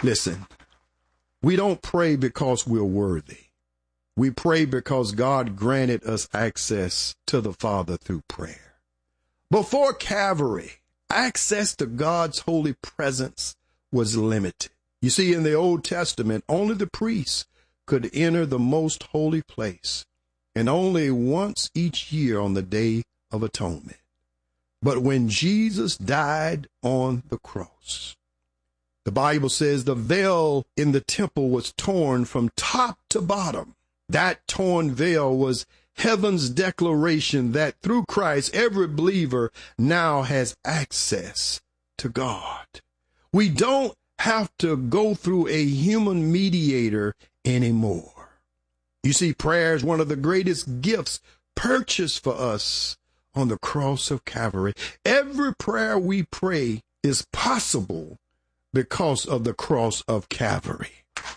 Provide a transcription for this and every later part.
Listen, we don't pray because we're worthy. We pray because God granted us access to the Father through prayer. Before Calvary, access to God's holy presence was limited. You see, in the Old Testament, only the priests could enter the most holy place, and only once each year on the Day of Atonement. But when Jesus died on the cross, the Bible says the veil in the temple was torn from top to bottom. That torn veil was heaven's declaration that through Christ, every believer now has access to God. We don't have to go through a human mediator anymore. You see, prayer is one of the greatest gifts purchased for us on the cross of Calvary. Every prayer we pray is possible because of the cross of Calvary.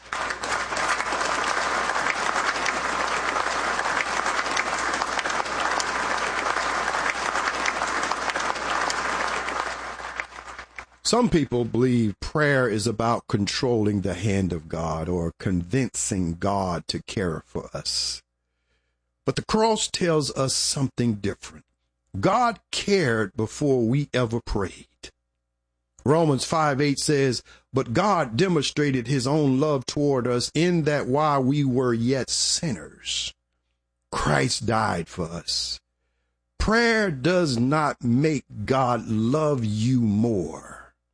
Some people believe prayer is about controlling the hand of God or convincing God to care for us. But the cross tells us something different. God cared before we ever prayed. Romans 5:8 says, but God demonstrated his own love toward us in that while we were yet sinners, Christ died for us. Prayer does not make God love you more.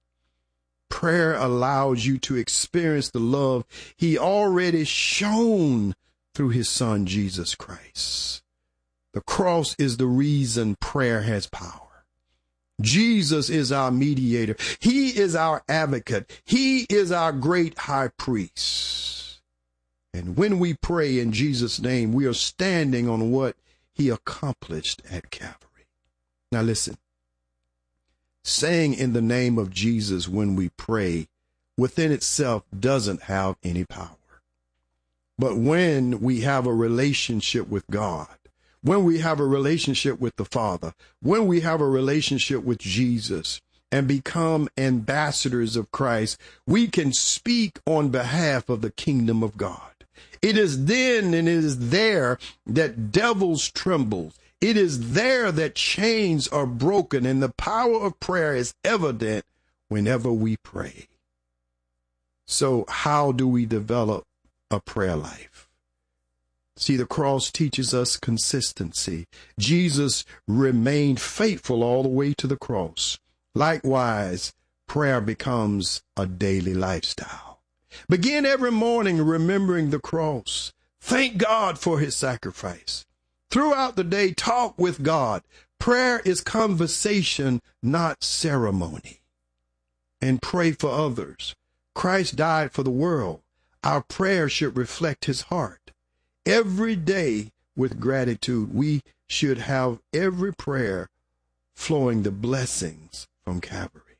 Prayer allows you to experience the love he already shown through his son, Jesus Christ. The cross is the reason prayer has power. Jesus is our mediator. He is our advocate. He is our great high priest. And when we pray in Jesus' name, we are standing on what he accomplished at Calvary. Now listen. Saying in the name of Jesus when we pray within itself doesn't have any power. But when we have a relationship with God, when we have a relationship with the Father, when we have a relationship with Jesus and become ambassadors of Christ, we can speak on behalf of the kingdom of God. It is then and it is there that devils tremble. It is there that chains are broken, and the power of prayer is evident whenever we pray. So how do we develop a prayer life? See, the cross teaches us consistency. Jesus remained faithful all the way to the cross. Likewise, prayer becomes a daily lifestyle. Begin every morning remembering the cross. Thank God for his sacrifice. Throughout the day, talk with God. Prayer is conversation, not ceremony. And pray for others. Christ died for the world. Our prayer should reflect his heart. Every day, with gratitude, we should have every prayer flowing the blessings from Calvary.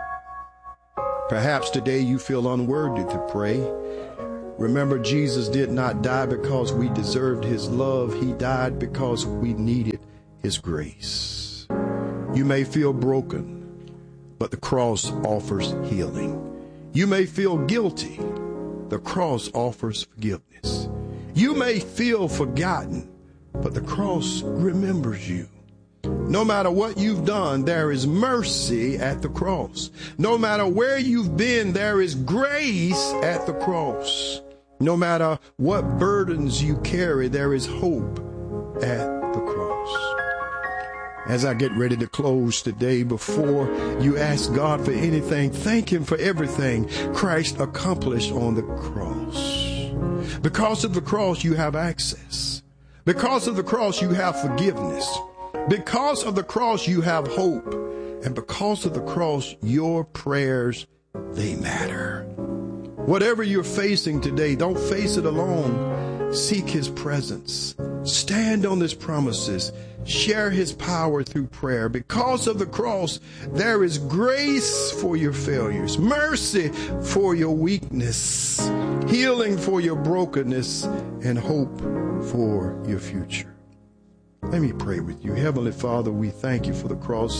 Perhaps today you feel unworthy to pray. Remember, Jesus did not die because we deserved his love. He died because we needed his grace. You may feel broken, but the cross offers healing. You may feel guilty. The cross offers forgiveness. You may feel forgotten, but the cross remembers you. No matter what you've done, there is mercy at the cross. No matter where you've been, there is grace at the cross. No matter what burdens you carry, there is hope at the cross. As I get ready to close today, before you ask God for anything, thank him for everything Christ accomplished on the cross. Because of the cross, you have access. Because of the cross, you have forgiveness. Because of the cross, you have hope. And because of the cross, your prayers, they matter. Whatever you're facing today, don't face it alone. Seek his presence. Stand on his promises. Share his power through prayer. Because of the cross, there is grace for your failures, mercy for your weakness, healing for your brokenness, and hope for your future. Let me pray with you. Heavenly Father, we thank you for the cross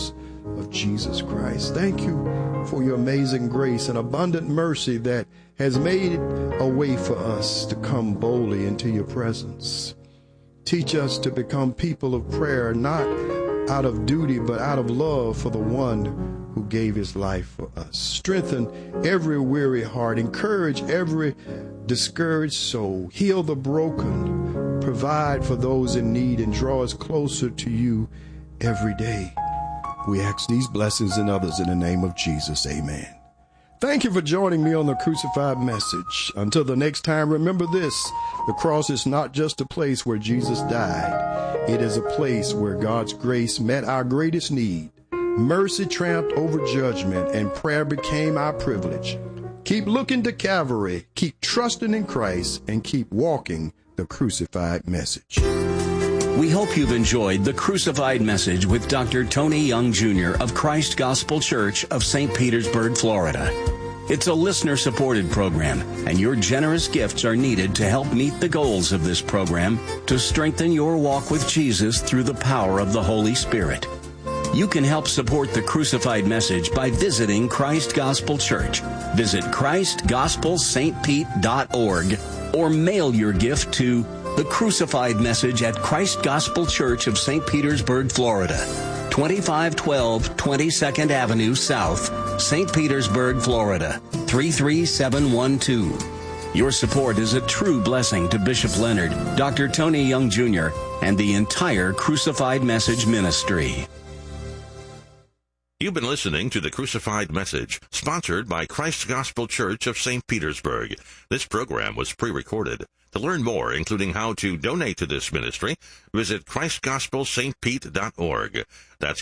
of Jesus Christ. Thank you for your amazing grace and abundant mercy that has made a way for us to come boldly into your presence. Teach us to become people of prayer, not out of duty, but out of love for the one who gave his life for us. Strengthen every weary heart. Encourage every discouraged soul. Heal the broken. Provide for those in need and draw us closer to you every day. We ask these blessings and others in the name of Jesus. Amen. Thank you for joining me on the Crucified Message. Until the next time, remember this: the cross is not just a place where Jesus died. It is a place where God's grace met our greatest need. Mercy triumphed over judgment, and prayer became our privilege. Keep looking to Calvary, keep trusting in Christ, and keep walking the Crucified Message. We hope you've enjoyed the Crucified Message with Dr. Tony Young Jr. of Christ Gospel Church of St. Petersburg, Florida. It's a listener-supported program, and your generous gifts are needed to help meet the goals of this program to strengthen your walk with Jesus through the power of the Holy Spirit. You can help support the Crucified Message by visiting Christ Gospel Church. Visit ChristGospelSt.Pete.org or mail your gift to The Crucified Message at Christ Gospel Church of St. Petersburg, Florida, 2512 22nd Avenue South, St. Petersburg, Florida, 33712. Your support is a true blessing to Bishop Leonard, Dr. Tony Young Jr., and the entire Crucified Message ministry. You've been listening to The Crucified Message, sponsored by Christ Gospel Church of St. Petersburg. This program was pre-recorded. To learn more, including how to donate to this ministry, visit ChristGospelSt.Pete.org. That's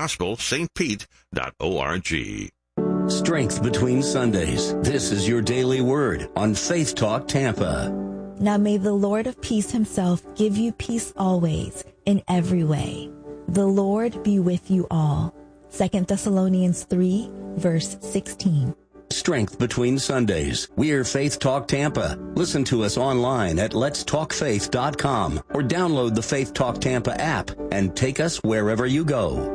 ChristGospelSt.Pete.org. Strength between Sundays. This is your daily word on Faith Talk Tampa. Now may the Lord of peace himself give you peace always, in every way. The Lord be with you all. 2 Thessalonians 3, verse 16. Strength between Sundays. We're Faith Talk Tampa. Listen to us online at letstalkfaith.com or download the Faith Talk Tampa app and take us wherever you go.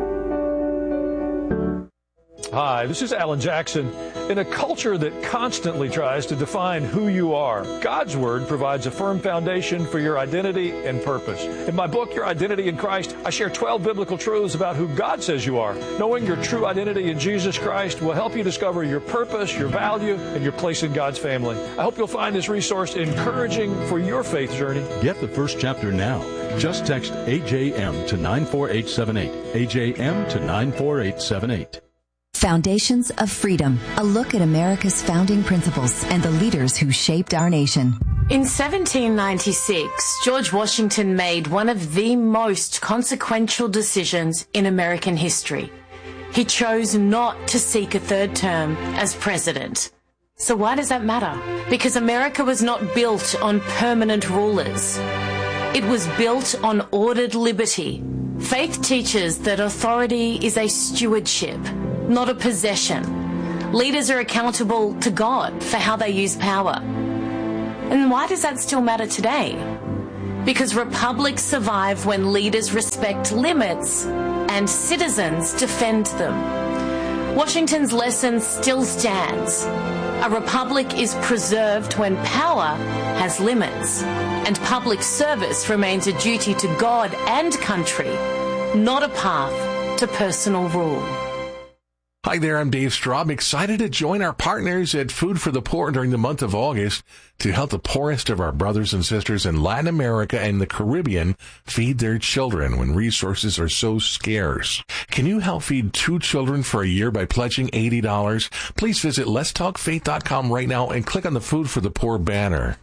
Hi, this is Alan Jackson. In a culture that constantly tries to define who you are, God's Word provides a firm foundation for your identity and purpose. In my book, Your Identity in Christ, I share 12 biblical truths about who God says you are. Knowing your true identity in Jesus Christ will help you discover your purpose, your value, and your place in God's family. I hope you'll find this resource encouraging for your faith journey. Get the first chapter now. Just text AJM to 94878. AJM to 94878. Foundations of Freedom, a look at America's founding principles and the leaders who shaped our nation. In 1796, George Washington made one of the most consequential decisions in American history. He chose not to seek a third term as president. So why does that matter? Because America was not built on permanent rulers. It was built on ordered liberty. Faith teaches that authority is a stewardship, not a possession. Leaders are accountable to God for how they use power. And why does that still matter today? Because republics survive when leaders respect limits and citizens defend them. Washington's lesson still stands. A republic is preserved when power has limits, and public service remains a duty to God and country, not a path to personal rule. Hi there, I'm Dave Straub. I'm excited to join our partners at Food for the Poor during the month of August to help the poorest of our brothers and sisters in Latin America and the Caribbean feed their children when resources are so scarce. Can you help feed 2 children for a year by pledging $80? Please visit letstalkfaith.com right now and click on the Food for the Poor banner.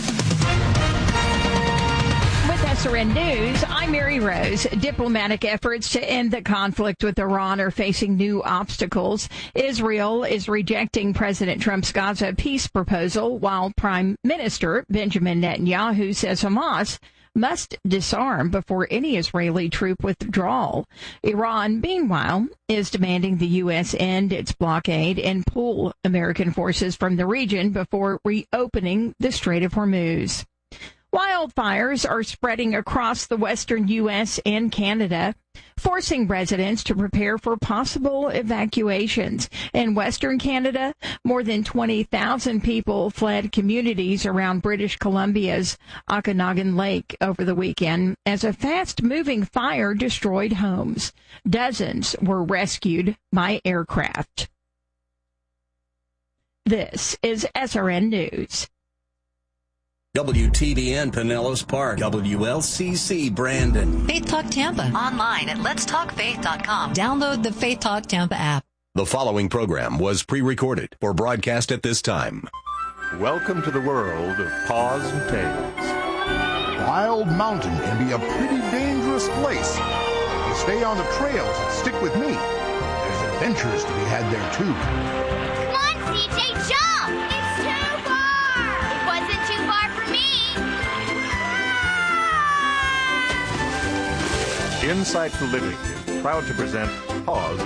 SRN News, I'm Mary Rose. Diplomatic efforts to end the conflict with Iran are facing new obstacles. Israel is rejecting President Trump's Gaza peace proposal, while Prime Minister Benjamin Netanyahu says Hamas must disarm before any Israeli troop withdrawal. Iran, meanwhile, is demanding the U.S. end its blockade and pull American forces from the region before reopening the Strait of Hormuz. Wildfires are spreading across the western U.S. and Canada, forcing residents to prepare for possible evacuations. In western Canada, more than 20,000 people fled communities around British Columbia's Okanagan Lake over the weekend as a fast-moving fire destroyed homes. Dozens were rescued by aircraft. This is SRN News. WTBN Pinellas Park, WLCC Brandon. Faith Talk Tampa, online at letstalkfaith.com. Download the Faith Talk Tampa app. The following program was pre-recorded for broadcast at this time. Welcome to the world of Paws and Tails. Wild Mountain can be a pretty dangerous place. You stay on the trails and stick with me. There's adventures to be had there, too. Come on, CJ, jump! It's too far! It wasn't too far for me! Insight Living is proud to present Paws